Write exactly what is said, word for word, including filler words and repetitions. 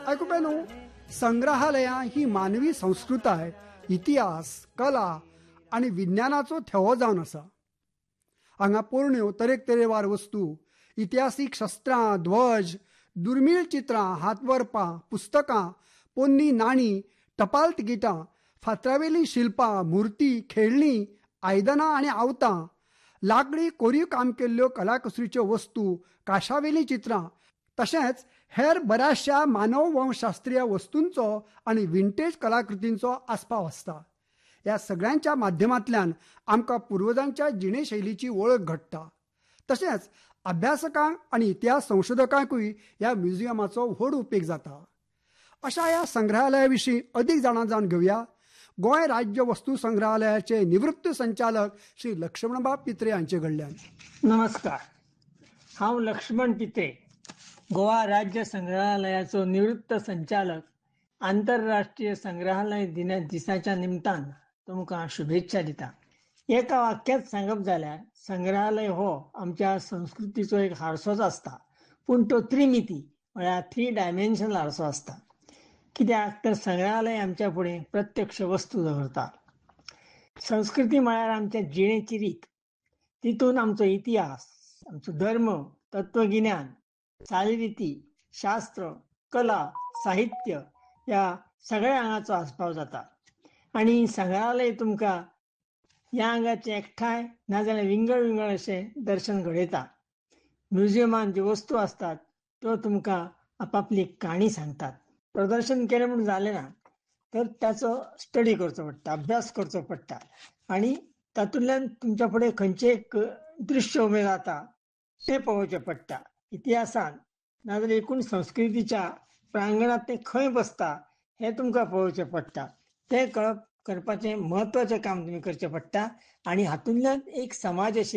ऐकूपे न्हू, संग्रहालयां ही मानवी संस्कृताय, इतिहास, कला आणि विज्ञानाचो थेवो जावन आसा. हांगा पोरण्यो तरेक तरेवार वस्तू, इतिहासीक शस्त्रां, ध्वज, दुर्मिळ चित्रां, हातवरपां, पुस्तकां, पोन्नी नाणी, टपाल तिकिटां, फातरावेली शिल्पां, मुर्ती, खेळणी, आयदनां आणि आवतां, लाकडी कोरीव काम केल्ल्यो कलाकुसरीच्यो वस्तू, काशावेली चित्रां, तशेंच हेर बऱ्याचशा मानव वंशशास्त्रीय वस्तूंचो आणि विंटेज कलाकृतींचो आस्पाव आसता. ह्या सगळ्यांच्या माध्यमांतल्यान आमकां पुर्वजांच्या जिणेशैलीची वळख घडटा. तशेंच अभ्यासकांक आणि इतिहास संशोधकांकूय ह्या म्युझियमाचो व्हड उपेग जाता. अशा ह्या संग्रहालया विशीं अदीक जाणा जावन घेवया. गोंय राज्य वस्तू संग्रहालयाचे निवृत्त संचालक श्री लक्ष्मणबाब पित्रे हांचे कडल्यान. नमस्कार, हांव लक्ष्मण पित्रे, गोवा राज्य संग्रहालयाचो निवृत्त संचालक. आंतरराष्ट्रीय संग्रहालय दिना दिसाच्या निमतान तुमकां शुभेच्छा दिता. एका वाक्यात सांगप जाल्यार संग्रहालय हो आमच्या संस्कृतीचो एक हारसोच आसता, पूण तो त्रिमिती म्हळ्यार थ्री डायमेन्शनल हारसो आसता. कित्याक तर संग्रहालय आमच्या फुडें प्रत्यक्ष वस्तू दवरता. संस्कृती म्हळ्यार आमच्या जिणेची रीत, तितून आमचो इतिहास, आमचो धर्म, तत्वगिन्यान, चालीरिती, शास्त्र, कला, साहित्य ह्या सगळ्या हांगाचो आस्पाव जाता. आणि संग्रहालय तुमकां ह्या हांगाचे एकठांय नाजाल्यार विंगड विंगड अशें दर्शन घडयता. म्युझियमान ज्यो वस्तू आसतात त्यो तुमकां आपापली काणी सांगतात. प्रदर्शन केलें म्हणून जालें ना, तर ताचो स्टडी करचो पडटा, अभ्यास करचो पडटा आणि तातूंतल्यान तुमच्या फुडें खंयचें एक दृश्य उबें जाता तें पळोवचें पडटा. इतिहासान नाजाल्यार एकूण संस्कृतीच्या प्रांगणांत तें खंय बसता हें तुमकां पळोवचें पडटा. तें कळप करपाचें म्हत्वाचें काम तुमी करचें पडटा आणि हातूंतल्यान एक समाज